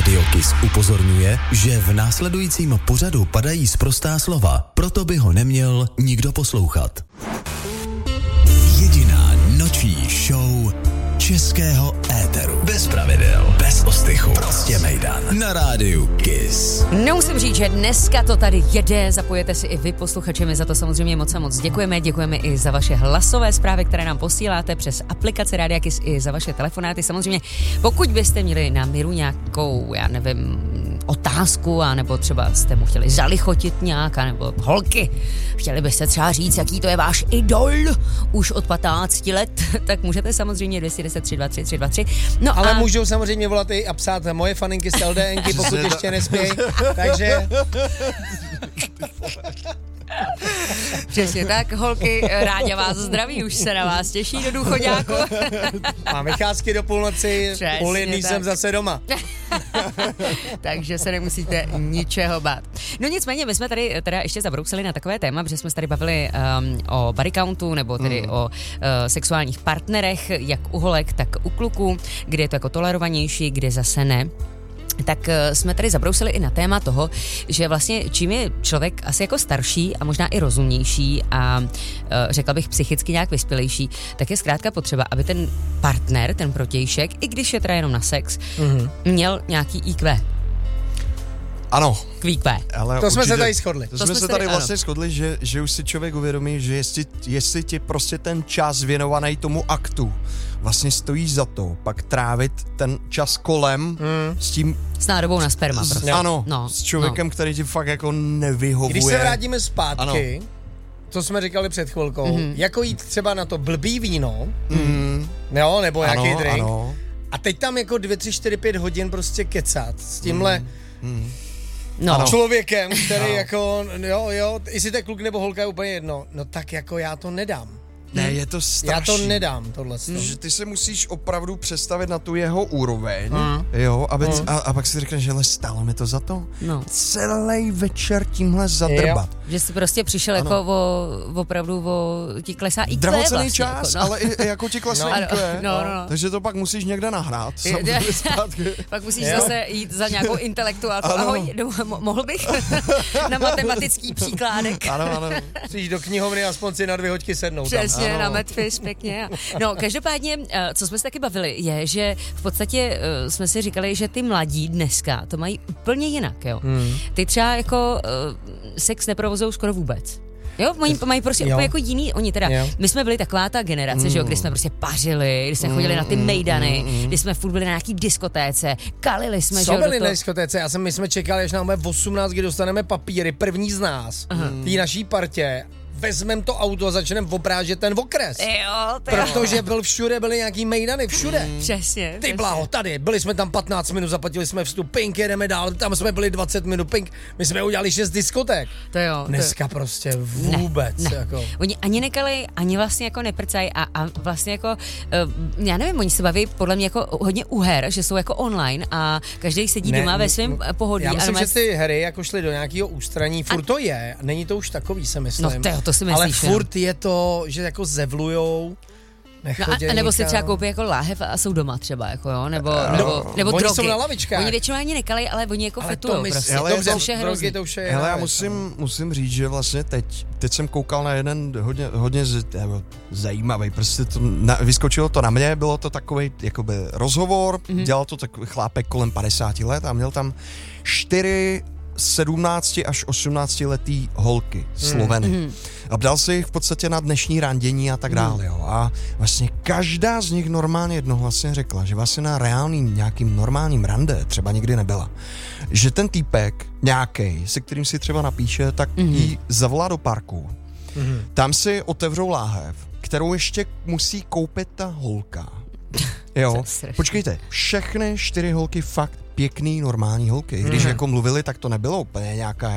Rádio Kiss upozorňuje, že v následujícím pořadu padají sprostá slova, proto by ho neměl nikdo poslouchat. Jediná noční show českého éteru. Bez pravidel, bez ostychu, prostě mejdan. Na rádiu Kiss. No, musím říct, že dneska to tady jede, zapojete si i vy posluchači, my za to samozřejmě moc děkujeme. Děkujeme i za vaše hlasové zprávy, které nám posíláte přes aplikaci Rádia Kiss, i za vaše telefonáty. Samozřejmě, pokud byste měli na Miru nějakou, já nevím, otázku, anebo třeba jste mu chtěli zalichotit nějak, nebo holky, chtěli byste třeba říct, jaký to je váš idol už od 15 let, tak můžete samozřejmě 210 323 323. No ale můžou samozřejmě volat i a psát moje faninky z LDNky, pokud ještě nespějí, takže... Přesně tak, holky, Ráďa vás zdraví, už se na vás těší do důchoďáku. Mám vycházky do půlnoci, půl jedný jsem zase doma. Takže se nemusíte ničeho bát. No nicméně, my jsme tady teda ještě zabrousili na takové téma, protože jsme se tady bavili o body countu, nebo tedy o sexuálních partnerech, jak u holek, tak u kluků, kde je to jako tolerovanější, kde zase ne. Tak jsme tady zabrousili i na téma toho, že vlastně čím je člověk asi jako starší a možná i rozumnější a řekla bych psychicky nějak vyspělejší, tak je zkrátka potřeba, aby ten partner, ten protějšek, i když je teda jenom na sex, měl nějaký IQ. Ano. QQ. Ale to jsme se tady shodli. To jsme se tady vlastně shodli, že už si člověk uvědomí, že jestli ti prostě ten čas věnovaný tomu aktu vlastně stojí za to, pak trávit ten čas kolem s tím... S nádobou na sperma prostě. Ano, s člověkem, který ti fakt jako nevyhovuje. Když se vrátíme zpátky, co jsme říkali před chvilkou, jako jít třeba na to blbý víno, jo, nebo nějaký drink, a teď tam jako 2, 3, 4, 5 hodin prostě kecat s tímhle... člověkem, který jako, jo, jestli to je kluk nebo holka je úplně jedno, no tak jako já to nedám. Ne, je to strašný. Já to nedám, tohle. Že ty se musíš opravdu představit na tu jeho úroveň, jo, a pak si řekneš, že stálo mi to za to. Celý večer tímhle zadrbat. Jo. Že jsi prostě přišel jako opravdu ti klesá IQ drahocenný vlastně, čas, jako, ale i jako ti klesá IQ. Takže to pak musíš někde nahrát. Pak musíš zase jít za nějakou intelektuálku. Ahoj, mohl bych na matematický příkládek. Ano. Musíš do knihovny aspoň si na 2 hoďky sednout. Přesně, na Medfish, pěkně. No, každopádně, co jsme se taky bavili, je, že v podstatě jsme si říkali, že ty mladí dneska to mají úplně jinak, jo. Ty třeba jako sex neprovozují skoro vůbec. Jo, oni mají prostě úplně jako jiný, oni teda, my jsme byli taková ta generace, že jo, kdy jsme prostě pařili, kdy jsme chodili na ty mejdany, kdy jsme furt byli na nějaký diskotéce, kalili jsme, že jo. Co byli na diskotéce? My jsme čekali, až nám bude 18, kdy dostaneme papíry, první z nás, tý naší partě. Vezmem to auto a začneme obrážet ten okres. Protože všude byly nějaký mejdany, všude. Přesně. Ty bláho, tady, byli jsme tam 15 minut, zaplatili jsme vstup, pink, jedeme dál, tam jsme byli 20 minut, pink, my jsme udělali 6 diskoték. To jo. Dneska prostě vůbec. Ne. Jako. Oni ani nekalej, ani vlastně jako neprcají a vlastně jako, já nevím, oni se baví podle mě jako hodně u her, že jsou jako online a každý sedí doma ve svém pohodlí. Já myslím, že ty hry jako šly do nějakého ústraní, furt to je, není to už takový, se myslím. To si myslíš, ale furt je to, že jako zevlujou, a nebo si třeba koupí jako láhev a jsou doma třeba, jako jo, nebo oni drogy. Jsou na lavičkách. Oni většinou ani nekalej, ale oni jako fetujou prostě. Dobře, drogy to už je. Hele, já musím říct, že vlastně teď jsem koukal na jeden hodně zajímavý, prostě vyskočilo to na mě, bylo to takovej jakoby rozhovor, dělal to takový chlápek kolem 50 let a měl tam 4 17 až 18 letý holky, Sloveny. A ptal se jich v podstatě na dnešní randění a tak dále. Jo. A vlastně každá z nich normálně jednohlasně řekla, že vlastně na reálným nějakým normálním rande třeba nikdy nebyla. Že ten týpek nějaký, se kterým si třeba napíše, tak jí zavolá do parku. Tam si otevřou láhev, kterou ještě musí koupit ta holka. Jo, počkejte, všechny 4 holky fakt pěkný, normální holky. Když jako mluvili, tak to nebylo úplně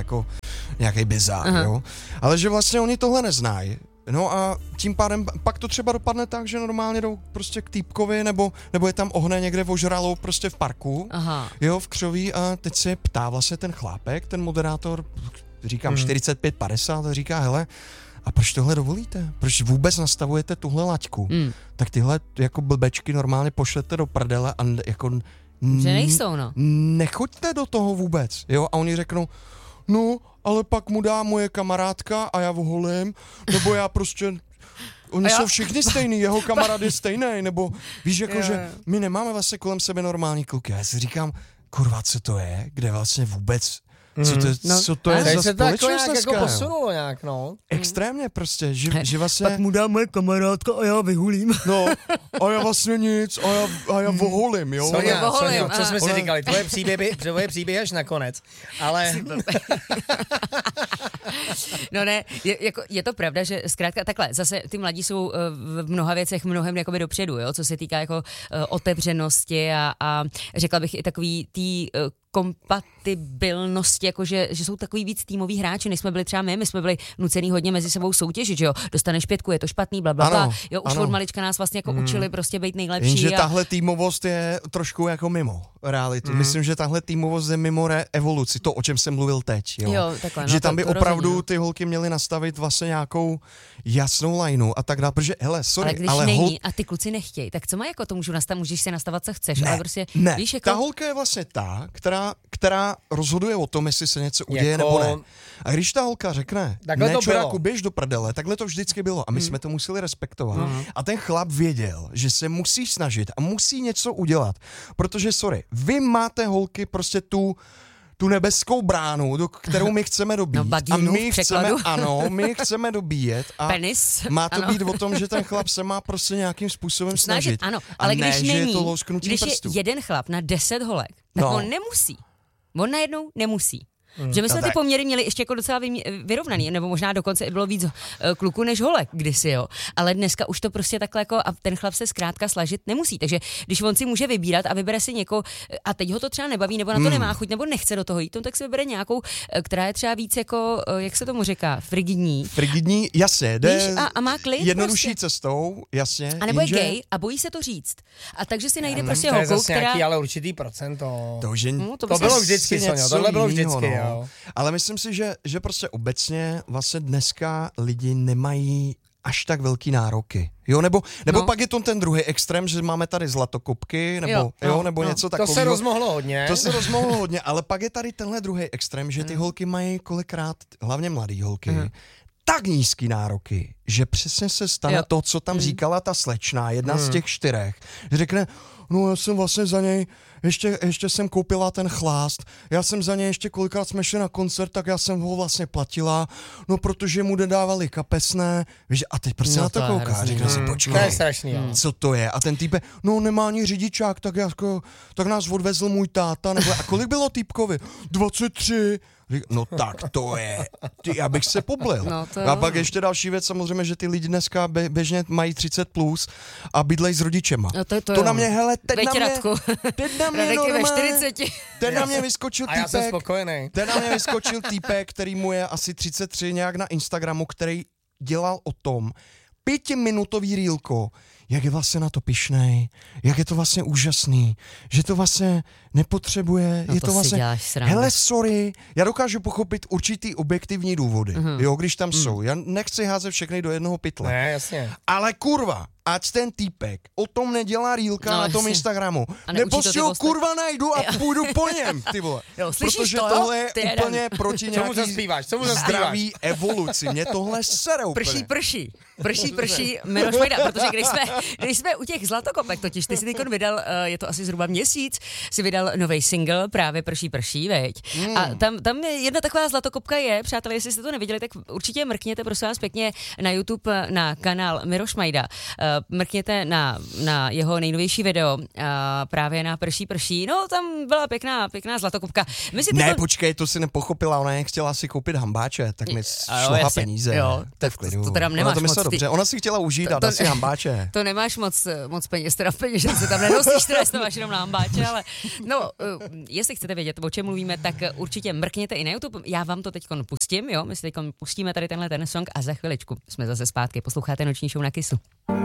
nějaký bizár, jo. Ale že vlastně oni tohle neznají. No a tím pádem pak to třeba dopadne tak, že normálně jdou prostě k týpkovi, nebo je tam ohne někde ožralou prostě v parku, jo, v křoví a teď se ptá vlastně ten chlápek, ten moderátor, říkám 45-50 a říká, hele, a proč tohle dovolíte? Proč vůbec nastavujete tuhle laťku? Tak tyhle jako blbečky normálně pošlete do prdele a jako Že nejsou, no. Nechoďte do toho vůbec, jo, a oni řeknou, no, ale pak mu dá moje kamarádka a já voholím, nebo já prostě... Oni jsou všichni stejný, jeho kamarád je stejný, nebo víš, jako, že my nemáme vlastně kolem sebe normální kluky. Já si říkám, kurva, co to je, kde vlastně vůbec... Co to je za společnost dneska? Jako posunulo nějak, no. Extrémně prostě, že vlastně... Pak mu dá moje kamarádka a já vyhulím. No, a já vlastně nic, a já voholím, jo. Sonia, co jsme si říkali, tvoje příběhy až nakonec, ale... No ne, je to pravda, že zkrátka takhle, zase ty mladí jsou v mnoha věcech mnohem jakoby dopředu, jo, co se týká jako otevřenosti a řekla bych i takový kompatibilnosti, jakože že jsou takový víc týmoví hráči, než jsme byli třeba my jsme byli nucený hodně mezi sebou soutěžit, že jo, dostaneš 5, je to špatný, blablabla, jo, už od malička nás vlastně jako učili prostě být nejlepší. Jenže tahle týmovost je trošku jako mimo realitu. Myslím, že tahle týmovost je mimo evoluci, to, o čem jsem mluvil teď, jo. Takhle, že tam by opravdu ty holky měly nastavit vlastně nějakou jasnou lineu a tak dále, protože hele, sorry, ale když není a ty kluci nechtějí, tak co má jako to můžeš si nastavit, co chceš, ale prostě víš, jako... Ta holka je vlastně ta, která rozhoduje o tom, jestli se něco uděje nebo ne. A když ta holka řekne, ne čuráku, běž do prdele, takhle to vždycky bylo a my jsme to museli respektovat. A ten chlap věděl, že se musí snažit a musí něco udělat, protože sorry, vy máte holky prostě tu nebeskou bránu, kterou my chceme dobít. A my chceme dobíjet a penis. Má to být o tom, že ten chlap se má prostě nějakým způsobem snažit. Ano, ale když není, je to lousknutím když prstů. Je jeden chlap na 10 holek, tak on nemusí. On najednou nemusí. Že my jsme ty poměry měli ještě jako docela vyrovnaný, nebo možná dokonce i bylo víc kluků než holek kdysi, jo. Ale dneska už to prostě takhle jako a ten chlap se zkrátka slažit nemusí. Takže když on si může vybírat a vybere si někoho a teď ho to třeba nebaví, nebo na to nemá chuť, nebo nechce do toho jít, tak si vybere nějakou, která je třeba víc jako, jak se tomu říká, frigidní. Frigidní, jasně, jde a má klid jednodušší prostě. Cestou, jasně. A nebo je gay a bojí se to říct. A takže si najde prostě holku, která... nějaký, ale určitý procento. To bylo vždycky, Sonio, tohle bylo vždycky, jo. Ale myslím si, že prostě obecně vlastně dneska lidi nemají až tak velký nároky. Jo, nebo pak je to ten druhý extrém, že máme tady zlatokopky, nebo něco takového. To se rozmohlo hodně. Ale pak je tady tenhle druhý extrém, že ty holky mají kolikrát, hlavně mladý holky, tak nízký nároky, že přesně se stane to, co tam říkala ta slečna, jedna z těch 4, že řekne, no já jsem vlastně za něj, ještě jsem koupila ten chlást, já jsem za něj ještě kolikrát jsme šli na koncert, tak já jsem ho vlastně platila, no protože mu nedávali kapesné, víš, a teď prostě na to kouká, řekne si, počkej, to je strašný, co to je, a ten týpe, no nemá ani řidičák, tak nás odvezl můj táta, nebo a kolik bylo týpkovi? 23. No tak to je, já bych se poblil. A pak ještě další věc, samozřejmě, že ty lidi dneska běžně mají 30+ a bydlej s rodičema. To na mě, hele, teď na mě normálně, teď na mě vyskočil týpek. A já jsem spokojený. Teď na mě vyskočil týpek, který mu je asi 33 nějak na Instagramu, který dělal o tom 5minutový rýlko, jak je vlastně na to pyšnej, jak je to vlastně úžasný, že to vlastně nepotřebuje, je to vlastně... Hele, sorry, já dokážu pochopit určitý objektivní důvody, jo, když tam jsou. Já nechci házet všechny do jednoho pytle. Ne, jasně. Ale kurva, ať ten týpek o tom nedělá rýlka na tom Instagramu, nebo si ho kurva najdu a půjdu po něm, ty vole. Jo, protože tohle je úplně proti nějaký zdravý evoluci. Mě tohle sere úplně. Prší, Miroš Majda, protože když jsme u těch zlatokopek, totiž ty si teď vydal, je to asi zhruba měsíc, si vydal nový single, právě Prší, veď. A tam jedna taková zlatokopka je, přátelé, jestli jste to neviděli, tak určitě mrkněte, prosím vás pěkně na YouTube na kanál Miroš Majda. Mrkněte na jeho nejnovější video, právě na Prší. No, tam byla pěkná zlatokopka. Počkej, to si nepochopila, ona chtěla si koupit hambáče, tak mi šlohla peníze. Jo, to teda nemáš moc. Dobře. Ona si chtěla užít a dá si hambáče. To nemáš moc peněz, teda v peněžence, tam nenosíš, teda to máš jenom na hambáče, ale no, jestli chcete vědět, o čem mluvíme, tak určitě mrkněte i na YouTube. Já vám to teď pustím, jo, my si teď pustíme tady ten song a za chviličku jsme zase zpátky. Posloucháte Noční show na Kissu.